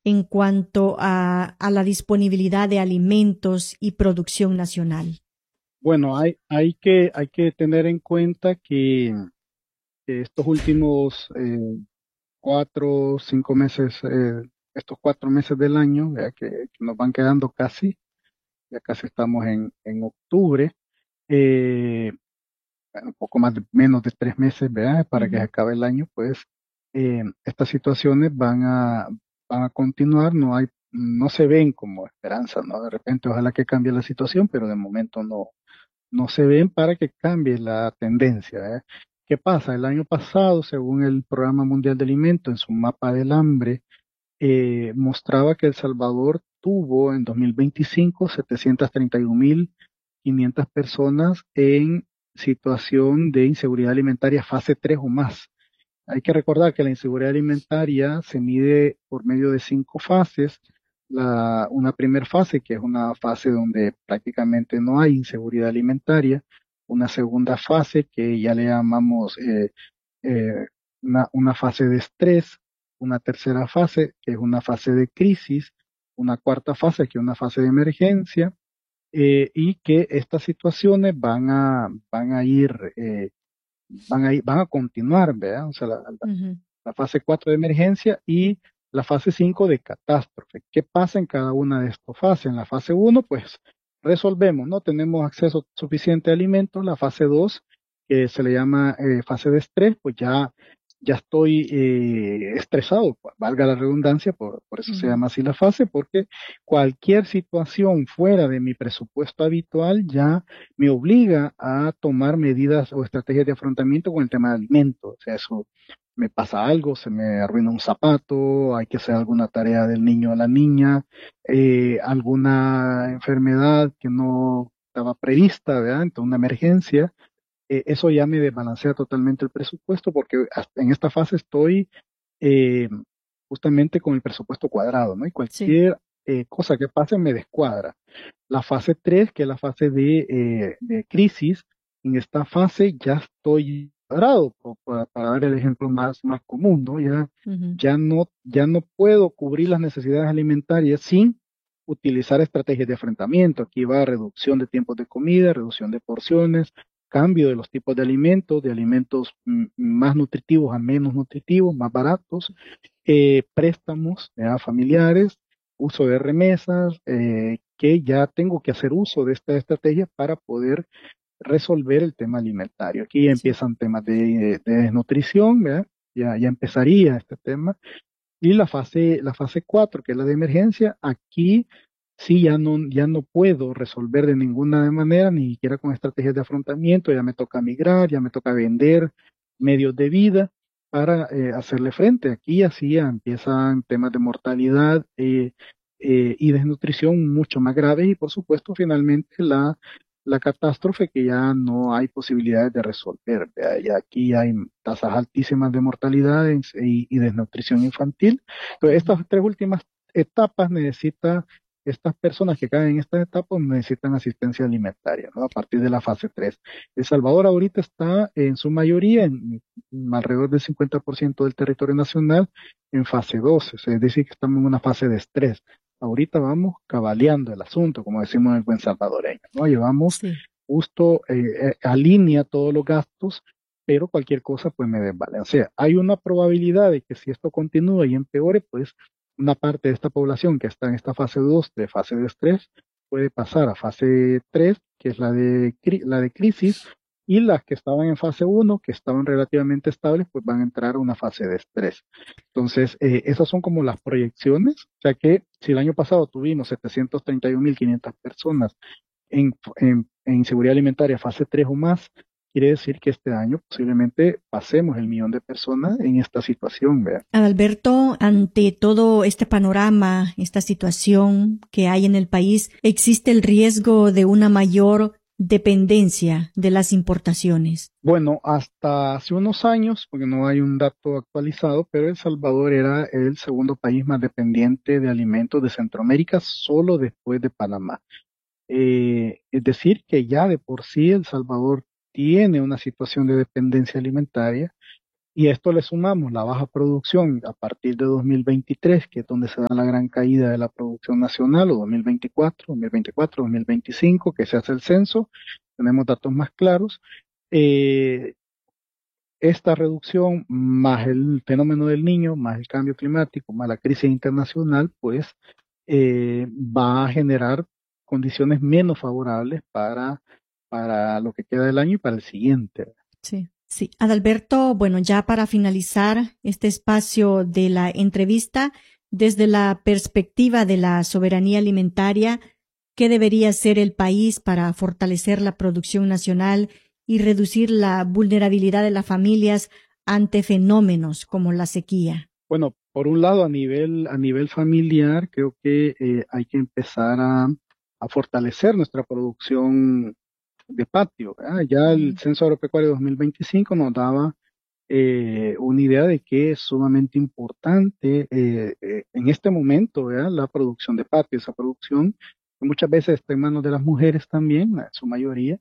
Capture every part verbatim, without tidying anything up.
en cuanto a, a la disponibilidad de alimentos y producción nacional? Bueno, hay, hay que, hay que tener en cuenta que, que estos últimos eh, cuatro, cinco meses, eh, estos cuatro meses del año, ya que, que nos van quedando casi, ya casi estamos en, en octubre, eh, bueno, un poco más de, menos de tres meses, ¿verdad? Para que se Ujú. acabe el año, pues eh, estas situaciones van a, van a continuar, no hay, no se ven como esperanza, ¿no? De repente, ojalá que cambie la situación, pero de momento no, no se ven para que cambie la tendencia, ¿verdad? ¿Qué pasa? El año pasado, según el Programa Mundial de Alimentos, en su mapa del hambre, eh, mostraba que El Salvador tuvo en dos mil veinticinco setecientos treinta y un mil quinientas personas en situación de inseguridad alimentaria fase tres o más. Hay que recordar que la inseguridad alimentaria se mide por medio de cinco fases. La, una primera fase, que es una fase donde prácticamente no hay inseguridad alimentaria. Una segunda fase, que ya le llamamos eh, eh, una, una fase de estrés. Una tercera fase, que es una fase de crisis. Una cuarta fase, que es una fase de emergencia. Eh, y que estas situaciones van a, van a ir eh, van a, ir- van a continuar, ¿verdad? O sea, la, la- Ujú. la fase cuatro de emergencia y la fase cinco de catástrofe. ¿Qué pasa en cada una de estas fases? En la fase uno, pues resolvemos, ¿no? Tenemos acceso suficiente a alimentos. La fase dos, que se le llama eh, fase de estrés, pues ya, ya estoy eh, estresado, pues, valga la redundancia, por, por eso se Ujú. llama así la fase, porque cualquier situación fuera de mi presupuesto habitual ya me obliga a tomar medidas o estrategias de afrontamiento con el tema de alimentos. O sea, eso me pasa algo, se me arruina un zapato, hay que hacer alguna tarea del niño o la niña, eh, alguna enfermedad que no estaba prevista, ¿verdad? Entonces, una emergencia, eh, eso ya me desbalancea totalmente el presupuesto porque hasta en esta fase estoy eh, justamente con el presupuesto cuadrado, ¿no? Y Sí. cualquier eh, cosa que pase me descuadra. La fase tres, que es la fase de, eh, de crisis, en esta fase ya estoy cuadrado, po- para, para dar el ejemplo más, más común, ¿no? Ya, Ujú. ya no, ya no puedo cubrir las necesidades alimentarias sin utilizar estrategias de enfrentamiento. Aquí va reducción de tiempos de comida, reducción de porciones, cambio de los tipos de alimentos, de alimentos mm, más nutritivos a menos nutritivos, más baratos, eh, préstamos ¿verdad? Familiares, uso de remesas, eh, que ya tengo que hacer uso de esta estrategia para poder resolver el tema alimentario. Aquí ya Sí. empiezan temas de, de desnutrición, ¿verdad? Ya, ya empezaría este tema. Y la fase, la fase cuatro, que es la de emergencia, aquí sí ya no, ya no puedo resolver de ninguna manera, ni siquiera con estrategias de afrontamiento, ya me toca migrar, ya me toca vender medios de vida para eh, hacerle frente. Aquí así ya empiezan temas de mortalidad eh, eh, y desnutrición mucho más graves y por supuesto finalmente la, la catástrofe que ya no hay posibilidades de resolver. ¿Verdad? Ya aquí hay tasas altísimas de mortalidad en- y, y desnutrición infantil. Entonces, Ujú. estas tres últimas etapas necesita, estas personas que caen en estas etapas necesitan asistencia alimentaria, ¿no? A partir de la fase tres. El Salvador ahorita está en su mayoría, en, en alrededor del cincuenta por ciento del territorio nacional, en fase dos, es decir, que estamos en una fase de estrés. Ahorita vamos cabaleando el asunto, como decimos en el buen salvadoreño, ¿no? Llevamos Sí. justo, eh, eh, alinea todos los gastos, pero cualquier cosa pues me desbalancea. Hay una probabilidad de que si esto continúa y empeore, pues una parte de esta población que está en esta fase dos de fase de estrés puede pasar a fase tres, que es la de, cri- la de crisis, y las que estaban en fase uno, que estaban relativamente estables, pues van a entrar a una fase de estrés. Entonces, eh, esas son como las proyecciones, o sea que si el año pasado tuvimos setecientos treinta y un mil quinientas personas en, en, en inseguridad alimentaria fase tres o más, quiere decir que este año posiblemente pasemos el millón de personas en esta situación, ¿vea? Adalberto, ante todo este panorama, esta situación que hay en el país, ¿existe el riesgo de una mayor dependencia de las importaciones? Bueno, hasta hace unos años, porque no hay un dato actualizado, pero El Salvador era el segundo país más dependiente de alimentos de Centroamérica, solo después de Panamá. Eh, es decir, que ya de por sí El Salvador tiene una situación de dependencia alimentaria Y a esto le sumamos la baja producción a partir de dos mil veintitrés, que es donde se da la gran caída de la producción nacional, o dos mil veinticuatro, dos mil veinticuatro, dos mil veinticinco, que se hace el censo, tenemos datos más claros. Eh, esta reducción, más el fenómeno del niño, más el cambio climático, más la crisis internacional, pues eh, va a generar condiciones menos favorables para, para lo que queda del año y para el siguiente. Sí. Sí, Adalberto, bueno, ya para finalizar este espacio de la entrevista, desde la perspectiva de la soberanía alimentaria, ¿qué debería hacer el país para fortalecer la producción nacional y reducir la vulnerabilidad de las familias ante fenómenos como la sequía? Bueno, por un lado, a nivel, a nivel familiar, creo que eh, hay que empezar a, a fortalecer nuestra producción de patio, ¿verdad? Ya el Ujú. Censo Agropecuario dos mil veinticinco nos daba eh, una idea de que es sumamente importante eh, eh, en este momento, ¿verdad? La producción de patio, esa producción que muchas veces está en manos de las mujeres también, en su mayoría,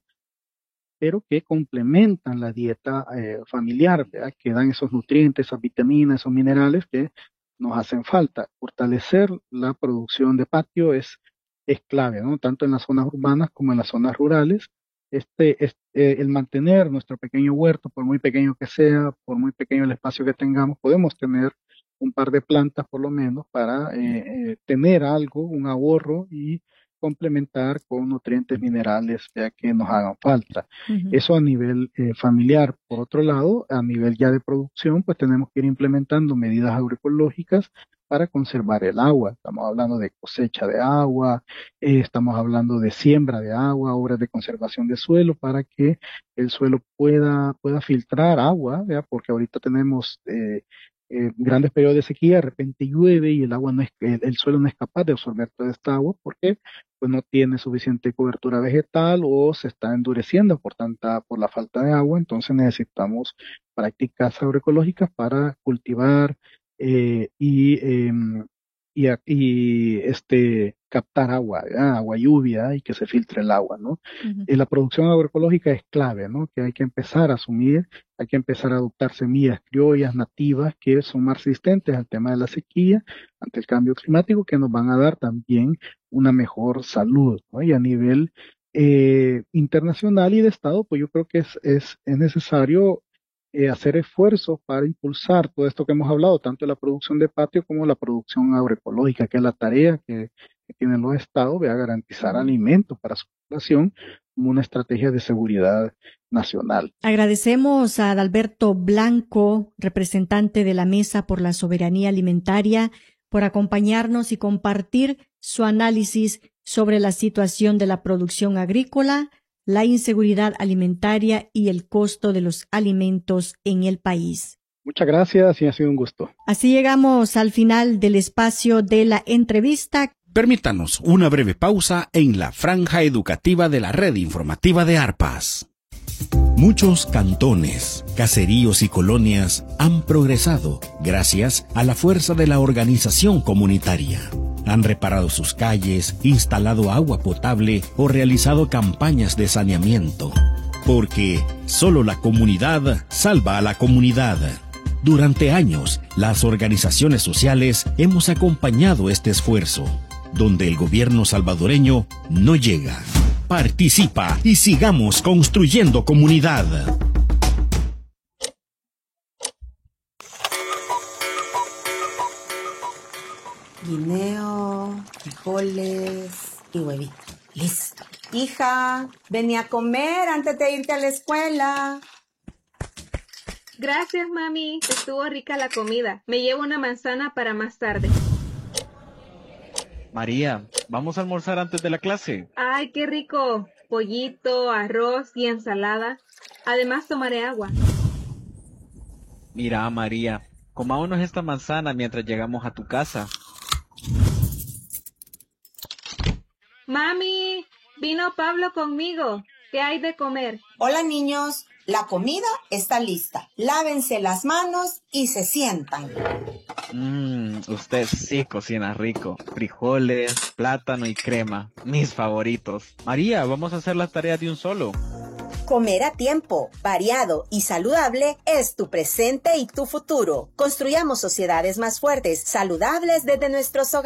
pero que complementan la dieta eh, familiar, ¿verdad? Que dan esos nutrientes, esas vitaminas, esos minerales que nos hacen falta. Fortalecer la producción de patio es, es clave, ¿no? Tanto en las zonas urbanas como en las zonas rurales. Este, es, eh, el mantener nuestro pequeño huerto, por muy pequeño que sea, por muy pequeño el espacio que tengamos, podemos tener un par de plantas por lo menos para eh, eh, tener algo, un ahorro y complementar con nutrientes minerales ya que nos hagan falta. Ujú. Eso a nivel eh, familiar. Por otro lado, a nivel ya de producción, pues tenemos que ir implementando medidas agroecológicas para conservar el agua. Estamos hablando de cosecha de agua, eh, estamos hablando de siembra de agua, obras de conservación de suelo para que el suelo pueda, pueda filtrar agua, ¿verdad? Porque ahorita tenemos eh, eh, grandes periodos de sequía, de repente llueve y el agua no es, el, el suelo no es capaz de absorber toda esta agua porque pues no tiene suficiente cobertura vegetal o se está endureciendo por tanta, por la falta de agua, entonces necesitamos prácticas agroecológicas para cultivar eh, y, em, y, a- y, este, captar agua, ¿verdad? Agua lluvia y que se filtre el agua, ¿no? Ujú. Eh, la producción agroecológica es clave, ¿no? Que hay que empezar a asumir, hay que empezar a adoptar semillas criollas nativas que son más resistentes al tema de la sequía, ante el cambio climático, que nos van a dar también una mejor salud, ¿no? Y a nivel eh, internacional y de Estado, pues yo creo que es, es, es necesario eh, hacer esfuerzos para impulsar todo esto que hemos hablado, tanto la producción de patio como la producción agroecológica, que es la tarea que, que tienen los Estados de garantizar Ujú. alimentos para su población como una estrategia de seguridad nacional. Agradecemos a Adalberto Blanco, representante de la Mesa por la Soberanía Alimentaria, por acompañarnos y compartir su análisis sobre la situación de la producción agrícola, la inseguridad alimentaria y el costo de los alimentos en el país. Muchas gracias y ha sido un gusto. Así llegamos al final del espacio de la entrevista. Permítanos una breve pausa en la franja educativa de la red informativa de Arpas. Muchos cantones, caseríos y colonias han progresado gracias a la fuerza de la organización comunitaria. Han reparado sus calles, instalado agua potable o realizado campañas de saneamiento. Porque solo la comunidad salva a la comunidad. Durante años, las organizaciones sociales hemos acompañado este esfuerzo, donde el gobierno salvadoreño no llega. Participa y sigamos construyendo comunidad. Guineo, frijoles y huevito. Listo. Hija, vení a comer antes de irte a la escuela. Gracias, mami. Estuvo rica la comida. Me llevo una manzana para más tarde. María, ¿vamos a almorzar antes de la clase? Ay, qué rico. Pollito, arroz y ensalada. Además, tomaré agua. Mira, María, comámonos esta manzana mientras llegamos a tu casa. Mami, vino Pablo conmigo. ¿Qué hay de comer? Hola, niños. La comida está lista. Lávense las manos y se sientan. Mmm, usted sí cocina rico. Frijoles, plátano y crema. Mis favoritos. María, vamos a hacer las tareas de un solo. Comer a tiempo, variado y saludable es tu presente y tu futuro. Construyamos sociedades más fuertes, saludables desde nuestros hogares.